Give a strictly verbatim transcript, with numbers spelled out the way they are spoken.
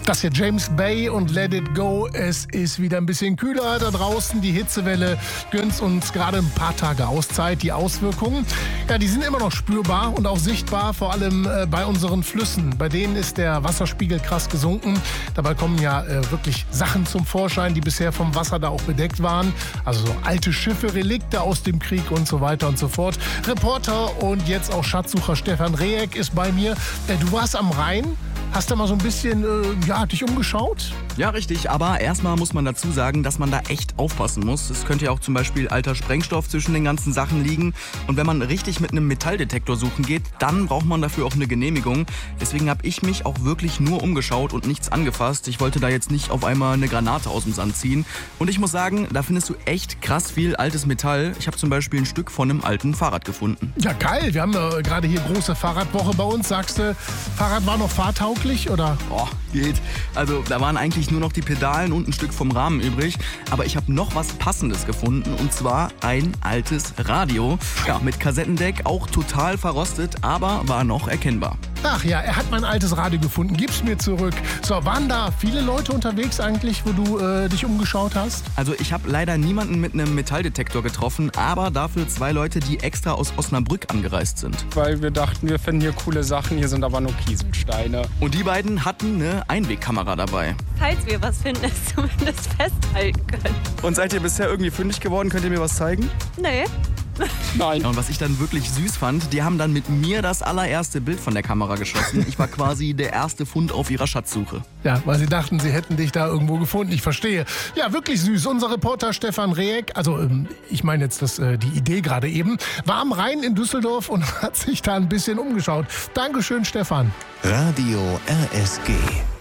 Das hier James Bay und Let It Go. Es ist wieder ein bisschen kühler da draußen. Die Hitzewelle gönnt uns gerade ein paar Tage Auszeit. Die Auswirkungen, ja, die sind immer noch spürbar und auch sichtbar, vor allem äh, bei unseren Flüssen. Bei denen ist der Wasserspiegel krass gesunken. Dabei kommen ja äh, wirklich Sachen zum Vorschein, die bisher vom Wasser da auch bedeckt waren. Also so alte Schiffe, Relikte aus dem Krieg und so weiter und so fort. Reporter und jetzt auch Schatzsucher Stefan Rehek ist bei mir. Äh, du warst am Rhein. Hast du mal so ein bisschen, äh, ja, dich umgeschaut? Ja, richtig. Aber erstmal muss man dazu sagen, dass man da echt aufpassen muss. Es könnte ja auch zum Beispiel alter Sprengstoff zwischen den ganzen Sachen liegen. Und wenn man richtig mit einem Metalldetektor suchen geht, dann braucht man dafür auch eine Genehmigung. Deswegen habe ich mich auch wirklich nur umgeschaut und nichts angefasst. Ich wollte da jetzt nicht auf einmal eine Granate aus dem Sand ziehen. Und ich muss sagen, da findest du echt krass viel altes Metall. Ich habe zum Beispiel ein Stück von einem alten Fahrrad gefunden. Ja, geil. Wir haben äh, gerade hier große Fahrradwoche bei uns. Sagst du, Fahrrad war noch fahrtauglich? Oder? Oh, geht. Also da waren eigentlich nur noch die Pedalen und ein Stück vom Rahmen übrig. Aber ich habe noch was Passendes gefunden, und zwar ein altes Radio. Ja, mit Kassettendeck, auch total verrostet, aber war noch erkennbar. Ach ja, er hat mein altes Radio gefunden. Gib's mir zurück. So, waren da viele Leute unterwegs eigentlich, wo du äh, dich umgeschaut hast? Also ich habe leider niemanden mit einem Metalldetektor getroffen, aber dafür zwei Leute, die extra aus Osnabrück angereist sind. Weil wir dachten, wir finden hier coole Sachen, hier sind aber nur Kieselsteine. Und die beiden hatten eine Einwegkamera dabei. Falls wir was finden, es zumindest festhalten können. Und seid ihr bisher irgendwie fündig geworden? Könnt ihr mir was zeigen? Nee. Nein. Ja, und was ich dann wirklich süß fand, die haben dann mit mir das allererste Bild von der Kamera geschossen. Ich war quasi der erste Fund auf ihrer Schatzsuche. Ja, weil sie dachten, sie hätten dich da irgendwo gefunden. Ich verstehe. Ja, wirklich süß. Unser Reporter Stefan Rehek, also ähm, ich meine jetzt das, äh, die Idee gerade eben, war am Rhein in Düsseldorf und hat sich da ein bisschen umgeschaut. Dankeschön, Stefan. Radio R S G.